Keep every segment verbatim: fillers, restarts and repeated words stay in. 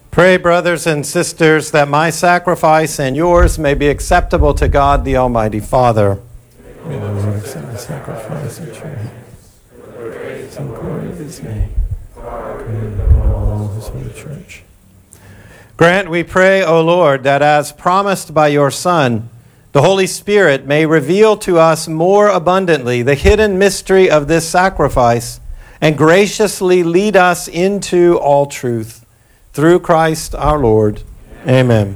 Pray, brothers and sisters, that my sacrifice and yours may be acceptable to God, the Almighty Father. May the Lord accept the sacrifice at your hands, for the praise and glory of his name, for our good and all his holy church. Grant, we pray, O Lord, that as promised by your Son, the Holy Spirit may reveal to us more abundantly the hidden mystery of this sacrifice and graciously lead us into all truth. Through Christ our Lord. Amen.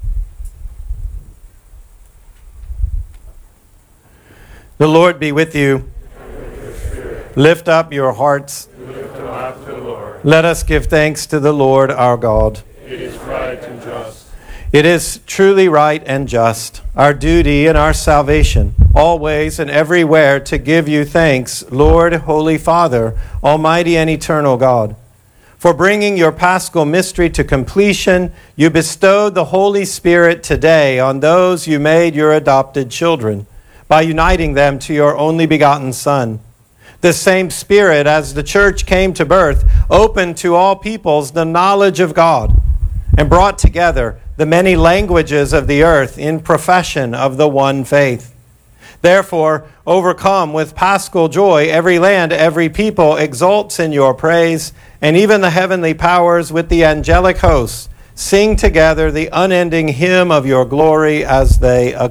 The Lord be with you. With Lift up your hearts. Lift them up to the Lord. Let us give thanks to the Lord our God. It is right and just. It is truly right and just, our duty and our salvation, always and everywhere to give you thanks, Lord, Holy Father, Almighty and eternal God. For bringing your paschal mystery to completion, you bestowed the Holy Spirit today on those you made your adopted children, by uniting them to your only begotten Son. The same Spirit, as the church came to birth, opened to all peoples the knowledge of God, and brought together the many languages of the earth in profession of the one faith. Therefore, overcome with paschal joy, every land, every people exults in your praise, and even the heavenly powers with the angelic hosts sing together the unending hymn of your glory as they